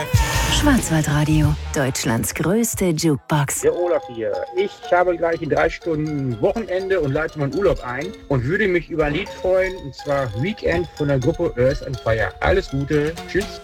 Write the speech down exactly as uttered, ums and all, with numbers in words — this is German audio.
Schwarzwaldradio, Deutschlands größte Jukebox. Der Olaf hier. Ich habe gleich in drei Stunden Wochenende und leite meinen Urlaub ein und würde mich über ein Lied freuen, und zwar Weekend von der Gruppe Earth and Fire. Alles Gute, tschüss.